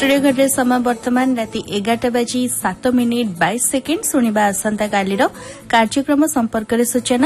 Studio घरे समय वर्तमान राति 11:07:22 शुणा आसंता कालीर कार्यक्रम संपर्क सूचना।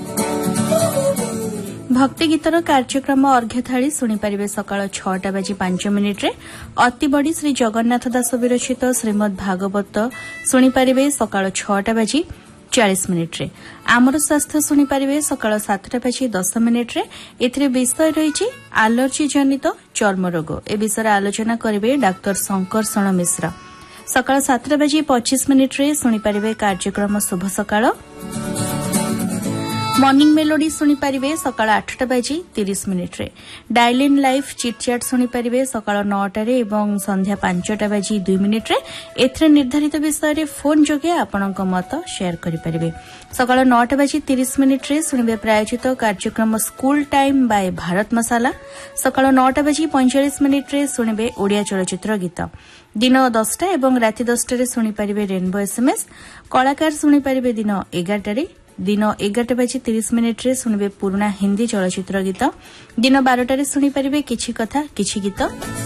भक्ति गीतर कार्यक्रम अर्घ्यथाली शुणिपारे सकाळ 6:05 अति बड़ी श्री जगन्नाथ दास विरचित श्रीमद भागवत शुणिपारे सकाळ 6:40 आमर स्वास्थ्य शुणिपारे सकाळ 7:10 एथिरे विषय रही आलर्जी जनित चर्म रोग ए विषय आलोचना करेंगे डाक्टर शंकर सण मिश्र। सकाळ 7:25 शुणिपारे कार्यक्रम शुभ सकाळ। मॉर्निंग मेलोडी शुणिपारे सकाळ 8:30 डायल इन लाइफ चिटचैट शुणिपारे सकाळ 9 एवं संध्या 5:02 एथिरे निर्धारित विषय फोन जोगे आपणक मत शेयर करेंगे। सकाळ 9:30 शुणिबे प्रायोजित कार्यक्रम स्कूल टाइम बाय भारत मसाला। सकाळ 9:45 शुणिबे ओडिया चलचित्र गीत। दिन 10 एवं राति 10 शुणिपारे रेनबो एसएमएस। कलाकार शुणिपारे दिन 11 दिन 11:30 शुणिबे पुराना हिंदी चलचित्र गीत। दिन 12 शुणिपारे किछि कथा किछि गीत।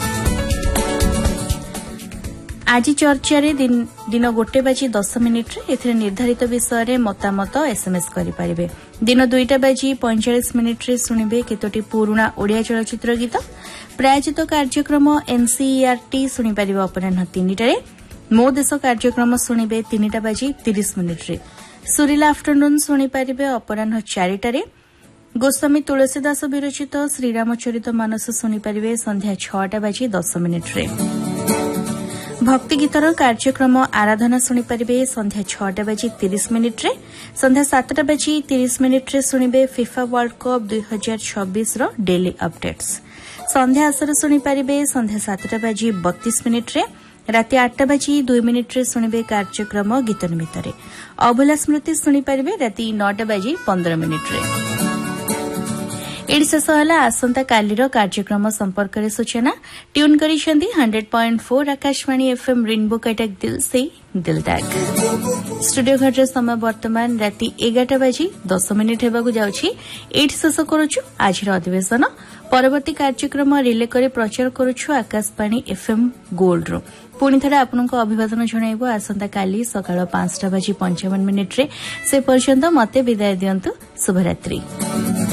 आज चर्चा दिन 1:10 एथिरे निर्धारित विषय मतामत एसएमएस करें। दिन 2:45 शुणिबे केतोटी पुराना ओडिया चलचित्र गीत। प्रायोजित कार्यक्रम एनसीईआरटी शुणिपारे अपराह 3 मो देश कार्यक्रम शुणिबे 3:30 सुरीला आफ्टरनून शुणिपारे अपराह 4 गोस्वामी तुलसीदास विरचित श्रीरामचरित मानस शुणिपारे संध्या 6:10 भक्ति गीतर कार्यक्रम आराधना शुणिपारे संध्या 6:30 संध्या 7:30 शुणिबे FIFA world cup 2026 daily updates. संध्या आसर शुणिपारे संध्या 7:32 राति 8:02 शुणिबे कार्यक्रम गीत निमित्त। अभुला स्मृति शुणिपारे राति 9:15 एडी शेष होला आसंता कालीर कार्यक्रम संपर्क सूचना। Tune करिसेंदी 100.4 Akashvani FM rainbow Cuttack दिल से दिल तक। स्टूडियो घरे समय वर्तमान राति 11:10 हेबाकु जाउछि। एडी शेष करूछु आजिर अधिवेशन। परवर्ती कार्यक्रम रिले करे प्रचार करूछु आकाशवाणी एफएम गोल्ड रो। पुणी थरे आपनको अभिवादन जणाइबो आसंता काली सकाळ 5:55 से पर्यंत मते विदाय दियंतु। शुभरात्रि।